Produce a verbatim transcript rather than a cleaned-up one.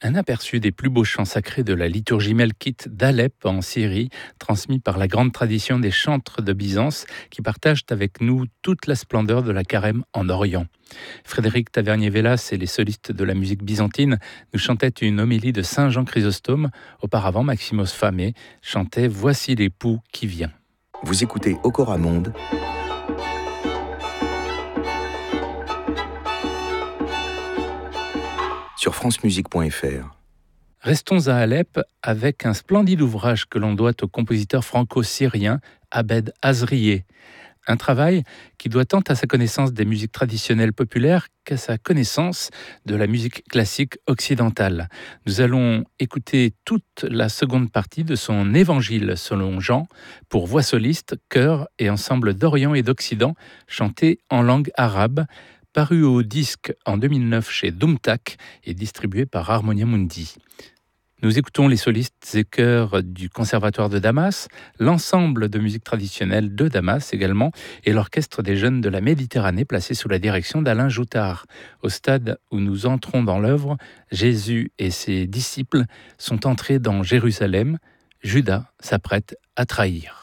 Un aperçu des plus beaux chants sacrés de la liturgie melkite d'Alep en Syrie, transmis par la grande tradition des chantres de Byzance qui partagent avec nous toute la splendeur de la carême en Orient. Frédéric Tavernier-Vélas et les solistes de la musique byzantine nous chantaient une homélie de Saint Jean Chrysostome. Auparavant, Maximos Phamé chantait « Voici l'époux qui vient ». Vous écoutez Okoramonde, sur francemusique point f r. Restons à Alep avec un splendide ouvrage que l'on doit au compositeur franco-syrien Abed Azrieh. Un travail qui doit tant à sa connaissance des musiques traditionnelles populaires qu'à sa connaissance de la musique classique occidentale. Nous allons écouter toute la seconde partie de son Évangile selon Jean pour voix soliste, chœur et ensemble d'Orient et d'Occident chanté en langue arabe, paru au disque en deux mille neuf chez Doumtak et distribué par Harmonia Mundi. Nous écoutons les solistes et chœurs du Conservatoire de Damas, l'ensemble de musique traditionnelle de Damas également, et l'orchestre des jeunes de la Méditerranée placé sous la direction d'Alain Joutard. Au stade où nous entrons dans l'œuvre, Jésus et ses disciples sont entrés dans Jérusalem. Judas s'apprête à trahir.